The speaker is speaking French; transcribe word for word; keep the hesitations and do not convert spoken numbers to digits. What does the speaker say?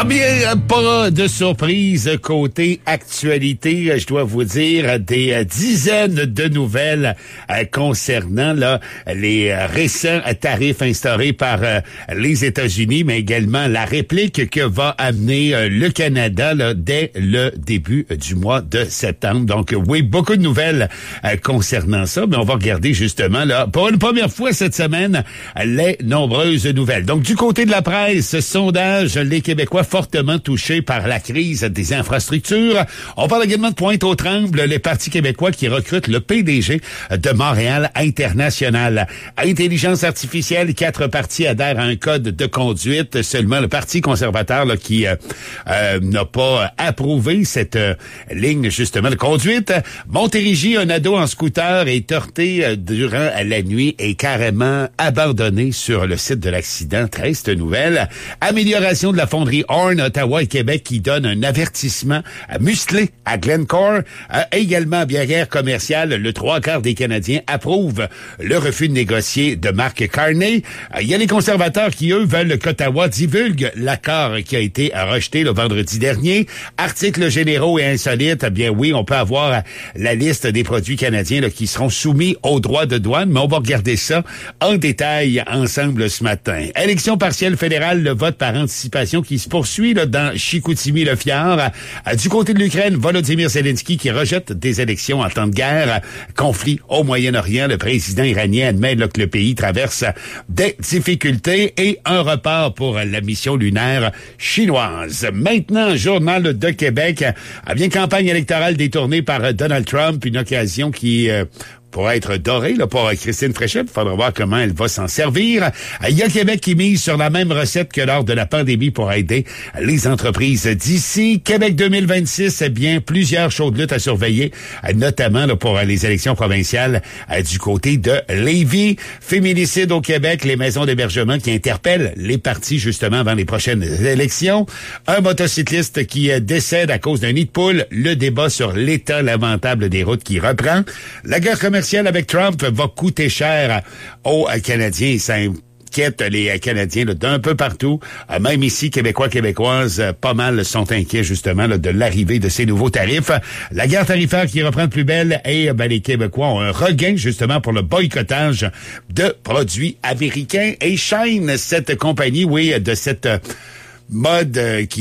Ah bien, pas de surprise côté actualité, je dois vous dire des euh, dizaines de nouvelles euh, concernant là les euh, récents tarifs instaurés par euh, les États-Unis, mais également la réplique que va amener euh, le Canada là, dès le début du mois de septembre. Donc oui, beaucoup de nouvelles euh, concernant ça, mais on va regarder justement là pour une première fois cette semaine les nombreuses nouvelles. Donc du côté de la presse, sondage, les Québécois fortement touchés par la crise des infrastructures. On parle également de Pointe-aux-Trembles, les partis québécois qui recrutent le P D G de Montréal International. Intelligence artificielle, quatre partis adhèrent à un code de conduite. Seulement le Parti conservateur là, qui euh, euh, n'a pas approuvé cette euh, ligne justement de conduite. Montérégie, un ado en scooter est heurté euh, durant la nuit et carrément abandonné sur le site de l'accident. Triste nouvelle. Amélioration de la fonderie Horn, Ottawa et Québec qui donne un avertissement musclé à Glencore. Euh, également à Bière commerciale, le trois quarts des Canadiens approuvent le refus de négocier de Mark Carney. Euh, il y a les conservateurs qui, eux, veulent qu'Ottawa divulgue l'accord qui a été rejeté le vendredi dernier. Articles généraux et insolites, eh bien oui, on peut avoir la liste des produits canadiens là, qui seront soumis aux droits de douane, mais on va regarder ça en détail ensemble ce matin. Élection partielle fédérale, le vote par anticipation qui se poursuit là, dans Chicoutimi-le-Fjord. Du côté de l'Ukraine, Volodymyr Zelensky qui rejette des élections en temps de guerre. Conflit au Moyen-Orient, le président iranien admet là, que le pays traverse des difficultés et un report pour la mission lunaire chinoise. Maintenant, Journal de Québec, eh bien campagne électorale détournée par Donald Trump, une occasion qui... Euh, pour être doré là, pour Christine Fréchette. Il faudra voir comment elle va s'en servir. Il y a Québec qui mise sur la même recette que lors de la pandémie pour aider les entreprises d'ici. Québec deux mille vingt-six, eh bien, plusieurs chaudes luttes à surveiller, notamment là, pour les élections provinciales du côté de Lévis. Féminicide au Québec, les maisons d'hébergement qui interpellent les partis justement avant les prochaines élections. Un motocycliste qui décède à cause d'un nid de poule. Le débat sur l'état lamentable des routes qui reprend. La guerre commerciale avec Trump va coûter cher aux Canadiens. Ça inquiète les Canadiens là, d'un peu partout. Même ici, Québécois, Québécoises, pas mal sont inquiets justement là, de l'arrivée de ces nouveaux tarifs. La guerre tarifaire qui reprend de plus belle et ben, les Québécois ont un regain justement pour le boycottage de produits américains. Et Shine, cette compagnie, oui, de cette mode qui